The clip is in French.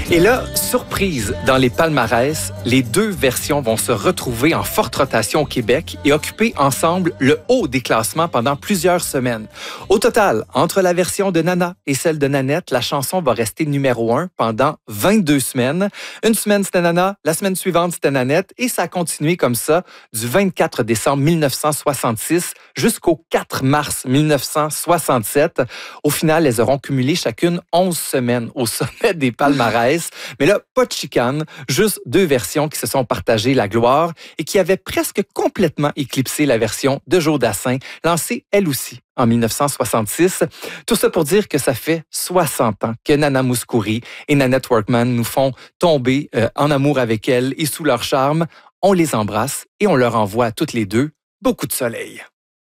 Et là, surprise, dans les palmarès, les deux versions vont se retrouver en forte rotation au Québec et occuper ensemble le haut des classements pendant plusieurs semaines. Au total, entre la version de Nana et celle de Nanette, la chanson va rester numéro 1 pendant 22 semaines. Une semaine, c'était Nana, la semaine suivante, c'était Nanette, et ça a continué comme ça du 24 décembre 1966 jusqu'au 4 mars 1967. Au final, elles auront cumulé chacune 11 semaines au sommet des palmarès. Mais là, pas de chicane, juste deux versions qui se sont partagées la gloire et qui avaient presque complètement éclipsé la version de Joe Dassin, lancée elle aussi en 1966. Tout ça pour dire que ça fait 60 ans que Nana Mouskouri et Nanette Workman nous font tomber en amour avec elles et sous leur charme. On les embrasse et on leur envoie à toutes les deux beaucoup de soleil.